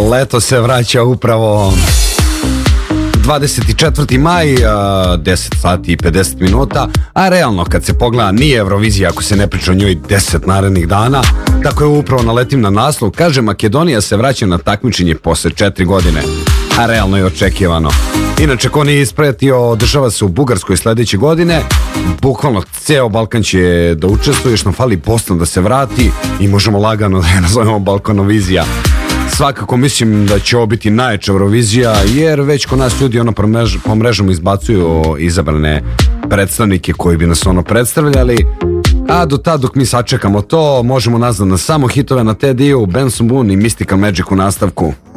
Leto se vraća upravo 24. maj, 10 sati i 50 minuta, a realno kad se pogleda nije Eurovizija ako se ne priča o njoj 10 narednih dana, tako je upravo naletim na naslov, kaže Makedonija se vraća na takmičenje posle 4 godine, a realno je očekivano. Inače, ko nije ispratio, održava se u Bugarskoj sledeće godine, bukvalno ceo Balkan će da učestvuje, što nam fali Bosna da se vrati i možemo lagano da je nazovemo Balkanovizija. Svakako mislim da će ovo biti najjača Eurovizija, jer već kod nas ljudi po mrežama izbacuju izabrane predstavnike koji bi nas predstavljali, a do tad dok mi sačekamo to možemo nazvat na samo hitove na TDU, Benson Boone i Mystical Magic u nastavku.